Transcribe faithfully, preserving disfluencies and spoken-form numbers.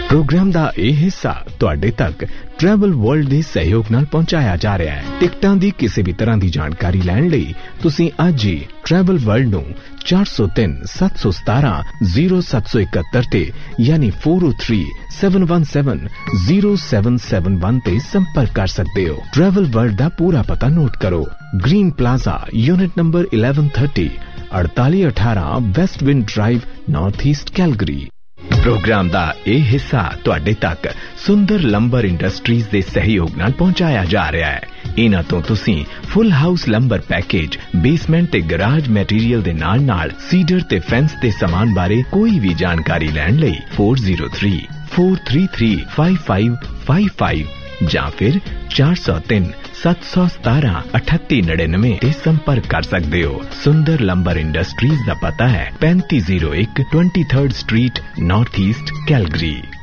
Programme दा यह हिस्सा तुहाडे तक ट्रैवल वर्ल्ड दे सहयोग नाल पहुंचाया जा रहा है। टिकटां दी किसी भी तरह दी जानकारी लैण लई तुसीं अज ही ट्रैवल वर्ल्ड नूं चार सौ तीन सत्त सौ सतारह जीरो सत्त सौ इकहत्तर ते यानी four O three seven one seven zero seven seven one ते संपर्क कर सकते हो। ट्रैवल वर्ल्ड दा पूरा पता नोट करो। Green plaza, unit number eleven thirty, अड़ताली अठारह west wind drive, north east Calgary. Programme दा यह हिस्सा तुहाडे तक सुंदर लंबर इंडस्ट्रीज दे सहयोग नाल पहुंचाया जा रहा है। इन्हां तो तुसीं full house lumbar package, basement ते गराज मैटीरियल दे नाल नाल सीडर ते फेंस दे सामान बारे कोई भी जानकारी लैण लई four zero three four three three five five five five जां फिर चार सौ तीन सत्त सौ सतारह अठत्ती नड़िनवे ते संपर्क कर सकते हो। सुंदर लंबर इंडस्ट्रीज का पता है पैंती जीरो एक twenty third street, north east Calgary.